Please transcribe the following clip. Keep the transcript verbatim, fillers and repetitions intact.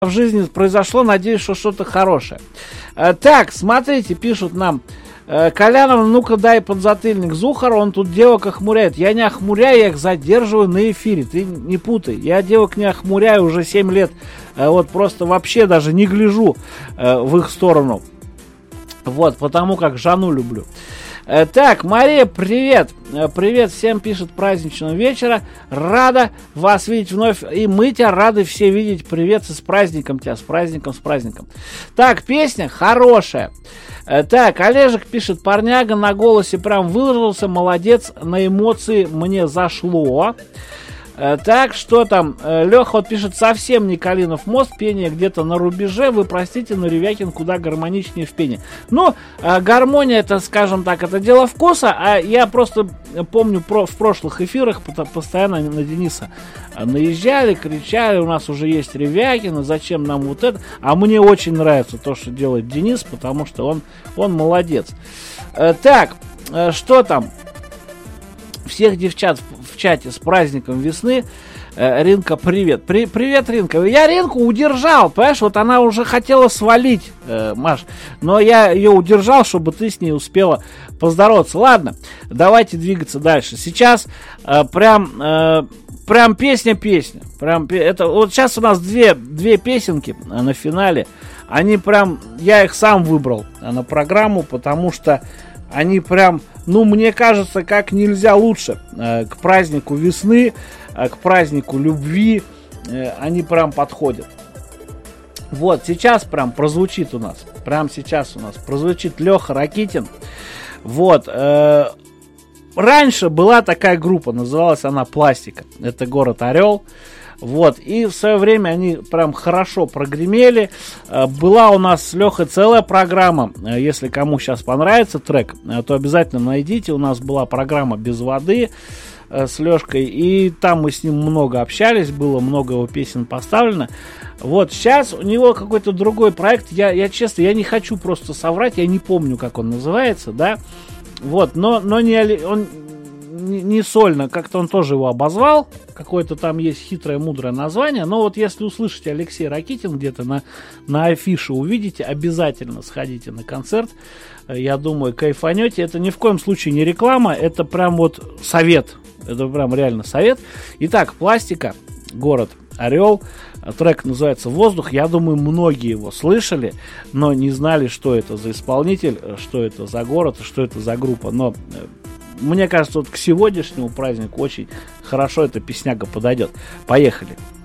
в жизни произошло, надеюсь, что что-то хорошее. Э, так, смотрите, пишут нам. Э, Колянов, ну-ка дай подзатыльник Зухару, он тут девок охмуряет. Я не охмуряю, я их задерживаю на эфире, ты не путай. Я девок не охмуряю уже семь лет, э, вот просто вообще даже не гляжу э, в их сторону. Вот, потому как Жанну люблю. Э, так, Мария, привет. Э, привет, всем пишет праздничного вечера. Рада вас видеть вновь. И мы тебя рады все видеть. Привет, и с праздником тебя, с праздником, с праздником. Так, песня хорошая. Э, так, Олежек пишет, парняга на голосе прям выложился, молодец, на эмоции мне зашло. Так, что там? Леха вот пишет, совсем не Калинов мост, пение где-то на рубеже. Вы простите, но Ревякин куда гармоничнее в пении. Ну, гармония, это, скажем так, это дело вкуса. А я просто помню про, в прошлых эфирах постоянно на Дениса наезжали, кричали, у нас уже есть Ревякин, зачем нам вот это? А мне очень нравится то, что делает Денис, потому что он, он молодец. Так, что там? Всех девчат в чате с праздником весны. Э, Ринка, привет. При, привет, Ринка. Я Ринку удержал, понимаешь, вот она уже хотела свалить, э, Маш, но я ее удержал, чтобы ты с ней успела поздороваться. Ладно, давайте двигаться дальше. Сейчас э, прям, э, прям песня-песня. Прям, это, вот сейчас у нас две, две песенки на финале. Они прям, я их сам выбрал на программу, потому что они прям, ну, мне кажется, как нельзя лучше э, к празднику весны, э, к празднику любви, э, они прям подходят. Вот, сейчас прям прозвучит у нас, прям сейчас у нас прозвучит Леха Ракитин. Вот, э, раньше была такая группа, называлась она «Пластика», это город Орел. Вот, и в свое время они прям хорошо прогремели. Была у нас с Лехой целая программа. Если кому сейчас понравится трек, то обязательно найдите. У нас была программа «Без воды» с Лешкой, и там мы с ним много общались, было много его песен поставлено. Вот, сейчас у него какой-то другой проект. Я, я честно, я не хочу просто соврать, я не помню, как он называется, да. Вот, но, но не, он не, не сольно, как-то он тоже его обозвал. Какое-то там есть хитрое, мудрое название. Но вот если услышите Алексей Ракитин где-то на, на афише увидите, обязательно сходите на концерт. Я думаю, кайфанете. Это ни в коем случае не реклама, это прям вот совет. Это прям реально совет. Итак, «Пластика», город Орел. Трек называется «Воздух». Я думаю, многие его слышали, но не знали, что это за исполнитель, что это за город, что это за группа. Но мне кажется, вот к сегодняшнему празднику очень хорошо эта песняга подойдет. Поехали.